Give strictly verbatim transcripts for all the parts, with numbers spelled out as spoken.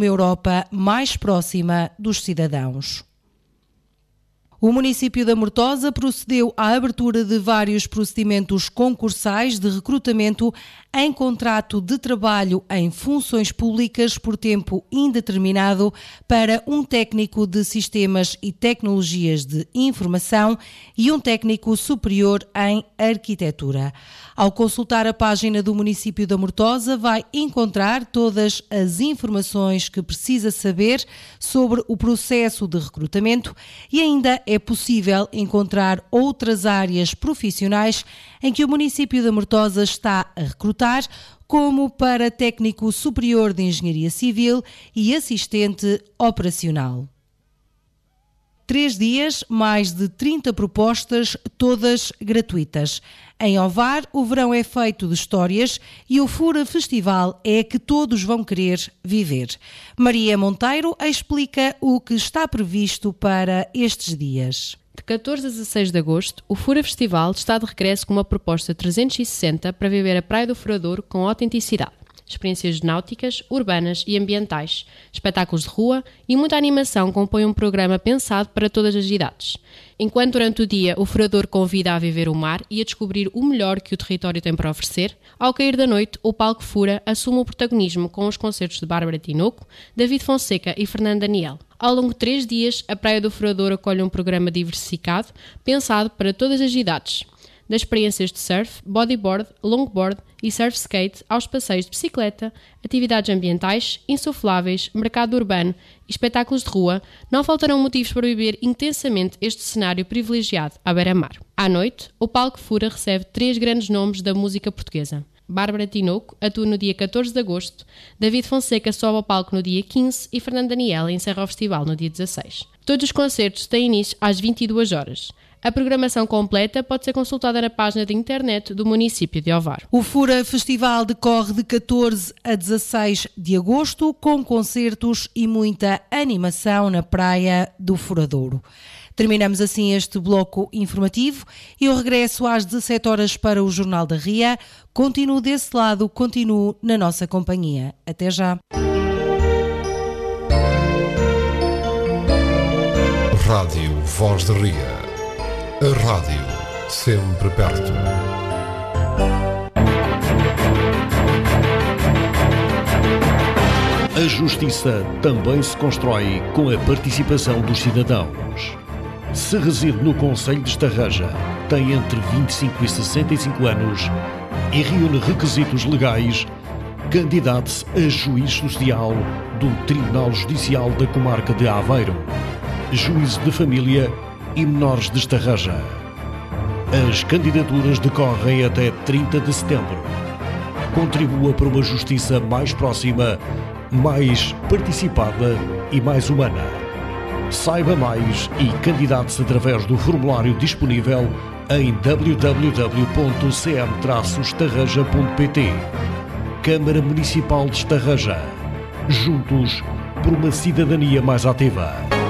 uma Europa mais próxima dos cidadãos. O município da Mortosa procedeu à abertura de vários procedimentos concursais de recrutamento em contrato de trabalho em funções públicas por tempo indeterminado para um técnico de sistemas e tecnologias de informação e um técnico superior em arquitetura. Ao consultar a página do município da Mortosa, vai encontrar todas as informações que precisa saber sobre o processo de recrutamento e ainda é possível encontrar outras áreas profissionais em que o município da Mortosa está a recrutar, como para técnico superior de engenharia civil e assistente operacional. Três dias, mais de trinta propostas, todas gratuitas. Em Ovar, o verão é feito de histórias e o Fura Festival é a que todos vão querer viver. Maria Monteiro explica o que está previsto para estes dias. De catorze a dezasseis de agosto, o Fura Festival está de regresso com uma proposta trezentos e sessenta para viver a Praia do Furador com autenticidade. Experiências náuticas, urbanas e ambientais, espetáculos de rua e muita animação compõem um programa pensado para todas as idades. Enquanto durante o dia o furador convida a viver o mar e a descobrir o melhor que o território tem para oferecer, ao cair da noite o palco Fura assume o protagonismo com os concertos de Bárbara Tinoco, David Fonseca e Fernando Daniel. Ao longo de três dias, a Praia do Furador acolhe um programa diversificado, pensado para todas as idades. Das experiências de surf, bodyboard, longboard e surf skate aos passeios de bicicleta, atividades ambientais, insufláveis, mercado urbano e espetáculos de rua, não faltarão motivos para viver intensamente este cenário privilegiado à beira-mar. À noite, o Palco Fura recebe três grandes nomes da música portuguesa. Bárbara Tinoco atua no dia catorze de agosto, David Fonseca sobe ao palco no dia quinze e Fernando Daniel encerra o festival no dia dezasseis. Todos os concertos têm início às vinte e duas horas. A programação completa pode ser consultada na página de internet do município de Ovar. O Fura Festival decorre de catorze a dezasseis de agosto, com concertos e muita animação na Praia do Furadouro. Terminamos assim este bloco informativo e eu regresso às dezassete horas para o Jornal da Ria. Continuo desse lado, continuo na nossa companhia. Até já. Rádio Voz da Ria. A rádio sempre perto. A justiça também se constrói com a participação dos cidadãos. Se reside no concelho de Estarreja, tem entre vinte e cinco e sessenta e cinco anos e reúne requisitos legais, candidate-se a juiz social do Tribunal Judicial da Comarca de Aveiro, juízo de família e menores de Estarreja. As candidaturas decorrem até trinta de setembro. Contribua para uma justiça mais próxima, mais participada e mais humana. Saiba mais e candidate-se através do formulário disponível em w w w ponto c m traço estarreja ponto p t. Câmara Municipal de Estarreja. Juntos por uma cidadania mais ativa.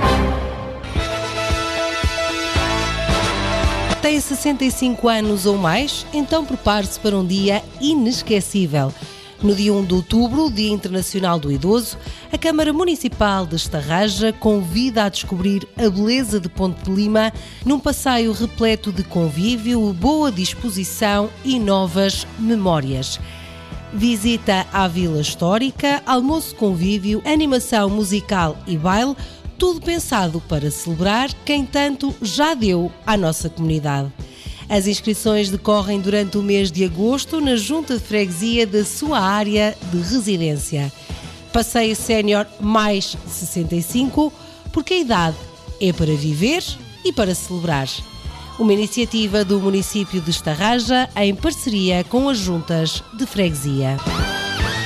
Tem sessenta e cinco anos ou mais? Então prepare-se para um dia inesquecível. No dia um de outubro, Dia Internacional do Idoso, a Câmara Municipal de Estarreja convida a descobrir a beleza de Ponte de Lima num passeio repleto de convívio, boa disposição e novas memórias. Visita à Vila Histórica, almoço convívio, animação musical e baile, tudo pensado para celebrar quem tanto já deu à nossa comunidade. As inscrições decorrem durante o mês de agosto na Junta de Freguesia da sua área de residência. Passeio sénior mais sessenta e cinco, porque a idade é para viver e para celebrar. Uma iniciativa do município de Estarreja em parceria com as Juntas de Freguesia.